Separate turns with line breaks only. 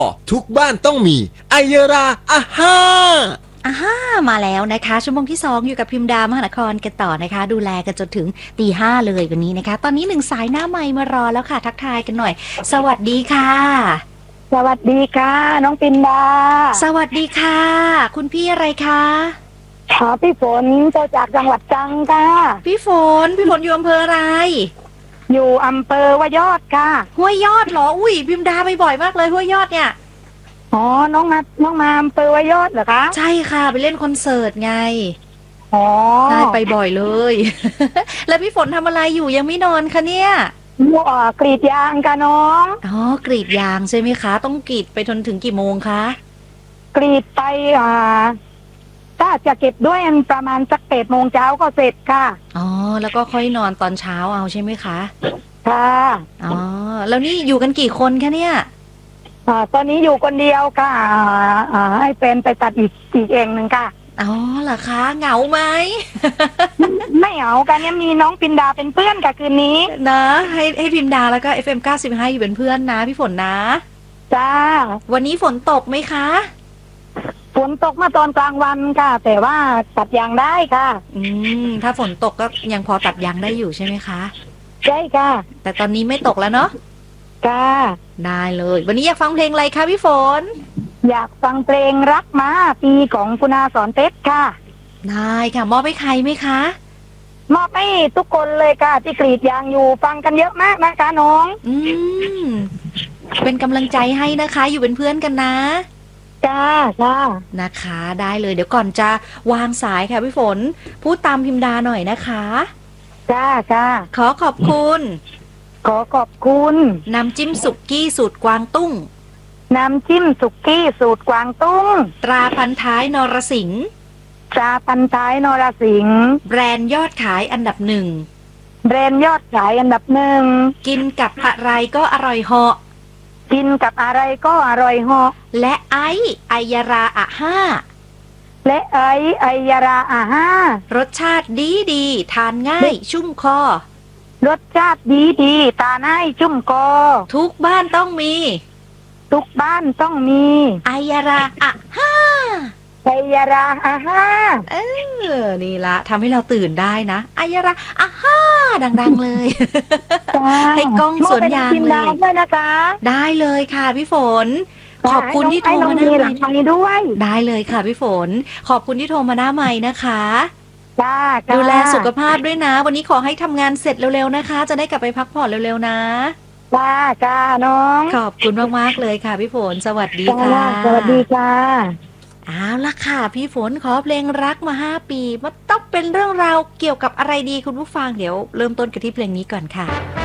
ทุกบ้านต้องมีไอยราอาฮ่า
มาแล้วนะคะชั่วโมงที่2อยู่กับพิมดามหานครกันต่อนะคะดูแลกันจนถึงตี 5เลยวันนี้นะคะตอนนี้1สายหน้าไมค์มารอแล้วค่ะทักทายกันหน่อยสวัสดีค่ะ
สวัสดีค่ะน้องปินดา
สวัสดีค่ะคุณพี่อะไรคะ
พี่ฝนเจ้าจากจังหวัดตรังค่ะ
พี่ฝนอยู่อำเภออะไร
อยู่อำเภอวายอดค่ะ
ห้วยยอดเหรออุ้ยพิมดาไปบ่อยมากเลยห้วยยอดเนี่ย
อ๋อน้องมาอำเภอวายอดเหรอคะ
ใช่ค่ะไปเล่นคอนเสิร์ตไง
อ๋อ
ใช่ไปบ่อยเลย แล้วพี่ฝนทำอะไรอยู่ยังไม่นอนคะเนี่ย
กรีดยางค่ะน้อง
กรีดยางใช่ไหมคะต้องกรีดไปจนถึงกี่โมงคะ
กรีดไปถ้าจะเก็บด้วยประมาณสัก8 โมงเช้าก็เสร็จค่ะ
แล้วก็ค่อยนอนตอนเช้าเอาใช่ไหมคะ
ค่ะ
แล้วนี่อยู่กันกี่คนคะเนี่ย
ตอนนี้อยู่คนเดียวค่ะให้เป็นไปตัดอีกเองหนึ่งค่ะ
เหรอคะเหงาไหม
ไม่เหงากันเนี่ยมีน้องปินดาเป็นเพื่อนกับคืนนี้
นะให้พิมดาแล้วก็ FM 95อยู่เป็นเพื่อนนะพี่ฝนนะ
จ้า
วันนี้ฝนตกไหมคะ
ฝนตกมาตอนกลางวันค่ะแต่ว่าตัดยางได้ค่ะ
ถ้าฝนตกก็ยังพอตัดยางได้อยู่ใช่ไหมคะ
ใช่ค่ะ
แต่ตอนนี้ไม่ตกแล้วเนาะ
ค่ะ
ได้เลยวันนี้อยากฟังเพลงอะไรคะพี่ฝน
อยากฟังเพลงรักมาปีของคุณอาสอนเพชรค่ะ
ได้ค่ะมอบให้ใครไหมคะ
มอบให้ทุกคนเลยค่ะที่กรีดยางอยู่ฟังกันเยอะมากนะคะน้อง
เป็นกำลังใจให้นะคะอยู่เป็นเพื่อนกันนะ
จ้า
นะคะได้เลยเดี๋ยวก่อนจะวางสายค่ะพี่ฝนพูดตามพิมดาหน่อยนะคะ
จ้า
ขอขอบคุณน้ำจิ้มสุกี้สูตรกวางตุ้ง
น้ำจิ้มสุกี้สูตรกวางตุ้ง
ตราพันท้ายนรสิงห์
แบ
รนด์ยอดขายอันดับ1กินกับอะไรก็อร่อยเหาะและไอายาราอะห้ารสชาติดีทานง่ายชุ่มคอทุกบ้านต้องมีไอยาราอะห้านี่ละทำให้เราตื่นได้นะไอยาราอะห้าดังๆเลยให้กล้องสวนยางเลยได้เลยค่ะพี่ฝนขอบคุณที่โทรมาหน้าไมค์ด้วยได้เลยค่ะพี่ฝนขอบคุณที่โทรมาหน้าไมค์นะคะดูแลสุขภาพด้วยนะวันนี้ขอให้ทำงานเสร็จเร็วๆนะคะจะได้กลับไปพักผ่อนเร็วๆนะ
จ้าน้อง
ขอบคุณมากๆเลยค่ะพี่ฝนสวัสดีค่ะ
สวัสดีค่ะ
เอาล่ะค่ะพี่ฝนขอเพลงรักมา5 ปีมันต้องเป็นเรื่องราวเกี่ยวกับอะไรดีคุณผู้ฟังเดี๋ยวเริ่มต้นกันที่เพลงนี้ก่อนค่ะ